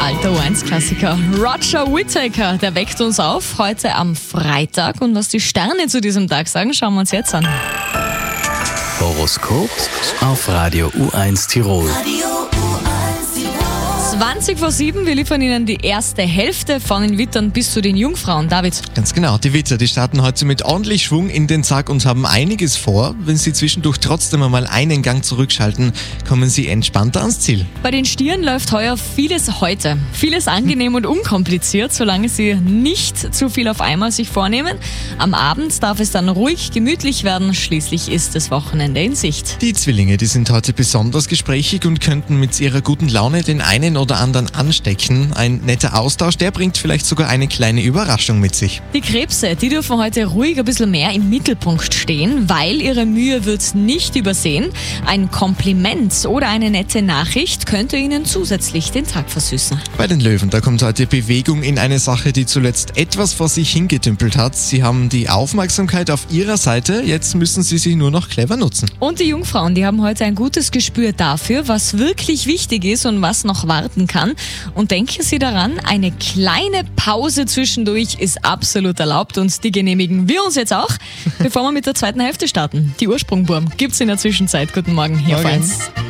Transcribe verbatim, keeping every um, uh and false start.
alter O eins Klassiker. Roger Whittaker, der weckt uns auf heute am Freitag. Und was die Sterne zu diesem Tag sagen, schauen wir uns jetzt an. Horoskop auf Radio U eins Tirol. zwanzig vor sieben, wir liefern Ihnen die erste Hälfte von den Wittern bis zu den Jungfrauen. David? Ganz genau, die Witter, die starten heute mit ordentlich Schwung in den Tag und haben einiges vor. Wenn Sie zwischendurch trotzdem einmal einen Gang zurückschalten, kommen Sie entspannter ans Ziel. Bei den Stieren läuft heuer vieles heute. Vieles angenehm und unkompliziert, solange Sie nicht zu viel auf einmal sich vornehmen. Am Abend darf es dann ruhig, gemütlich werden. Schließlich ist das Wochenende in Sicht. Die Zwillinge, die sind heute besonders gesprächig und könnten mit ihrer guten Laune den einen oder anderen anstecken. Ein netter Austausch, der bringt vielleicht sogar eine kleine Überraschung mit sich. Die Krebse, die dürfen heute ruhig ein bisschen mehr im Mittelpunkt stehen, weil ihre Mühe wird nicht übersehen. Ein Kompliment oder eine nette Nachricht könnte ihnen zusätzlich den Tag versüßen. Bei den Löwen, da kommt heute Bewegung in eine Sache, die zuletzt etwas vor sich hingetümpelt hat. Sie haben die Aufmerksamkeit auf ihrer Seite, jetzt müssen sie sie nur noch clever nutzen. Und die Jungfrauen, die haben heute ein gutes Gespür dafür, was wirklich wichtig ist und was noch warten kann. Und denken Sie daran, eine kleine Pause zwischendurch ist absolut erlaubt und die genehmigen wir uns jetzt auch, bevor wir mit der zweiten Hälfte starten. Die Ursprungburm gibt's in der Zwischenzeit. Guten Morgen, hier auf eins.